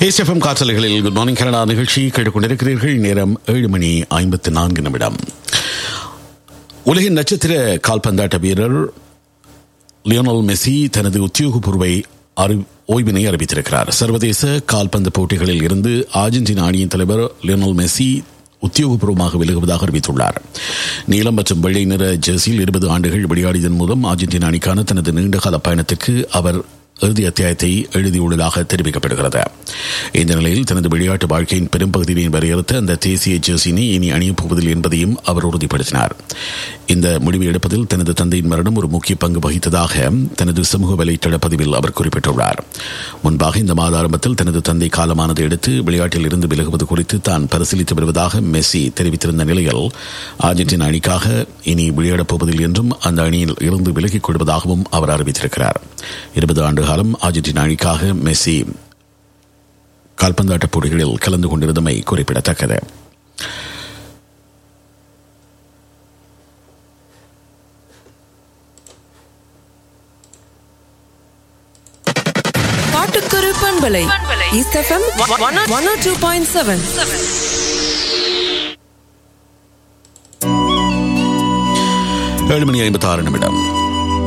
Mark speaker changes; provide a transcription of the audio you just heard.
Speaker 1: SFM காற்றலைகளில் good morning Canada நிகழ்ச்சி கேட்டுக்கொண்டிருக்கிறீர்கள். நேரம் 7:54. உலகின் நட்சத்திர கால்பந்தாட்ட வீரர் லியோனல் மெஸ்ஸி தனது உத்தியோகபூர்வ ஓய்வினை அறிவித்திருக்கிறார். சர்வதேச கால்பந்து போட்டிகளில் இருந்து அர்ஜென்டினா அணியின் தலைவர் லியோனல் மெஸ்ஸி உத்தியோகபூர்வமாக விலகுவதாக அறிவித்துள்ளார். நீலம் மற்றும் வெள்ளை நிற ஜெர்சியில் 20 ஆண்டுகள் விளையாடியதன் மூலம் அர்ஜென்டினா அணிக்கான தனது நீண்டகால பயணத்திற்கு அவர் இறுதி அத்தியாயத்தை எழுதியுள்ளதாக தெரிவிக்கப்படுகிறது. இந்த நிலையில் தனது விளையாட்டு வாழ்க்கையின் பெரும்பகுதியை வரையறுத்த அந்த தேசிய ஜெர்சினை இனி அணியப் போவதில்லை என்பதையும் அவர் உறுதிப்படுத்தினார். இந்த முடிவை எடுப்பதில் தனது தந்தையின் மரணம் ஒரு முக்கிய பங்கு வகித்ததாக தனது சமூக வலைத்தள பதிவில் அவர் குறிப்பிட்டுள்ளார். முன்பாக இந்த மாத ஆரம்பத்தில் தனது தந்தை காலமானதை அடுத்து விளையாட்டில் இருந்து விலகுவது குறித்து தான் பரிசீலித்து வருவதாக மெஸ்ஸி தெரிவித்திருந்த நிலையில் அர்ஜென்டினா அணிக்காக இனி விளையாடப் போவதில்லை என்றும் அந்த அணியில் இருந்து விலகிக் கொள்வதாகவும் அவர் அறிவித்திருக்கிறார். 20 ஆண்டு காலம் அர்ஜென்டினா அணிக்காக மெஸ்ஸி கால்பந்தாட்ட போட்டிகளில் கலந்து கொண்டிருந்தமை குறிப்பிடத்தக்கது.
Speaker 2: பாட்டுக்கொரு பண்பலை எஸ்எஃப்எம் 102.7.
Speaker 1: 7:56.